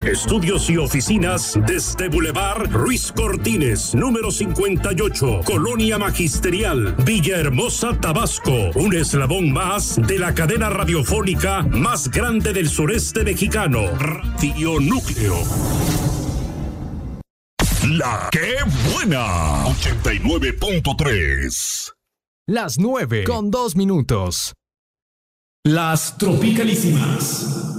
Estudios y oficinas desde Boulevard Ruiz Cortines, número 58, Colonia Magisterial, Villahermosa, Tabasco. Un eslabón más de la cadena radiofónica más grande del sureste mexicano, Radio Núcleo. La que buena, 89.3. Las 9:02. Las tropicalísimas.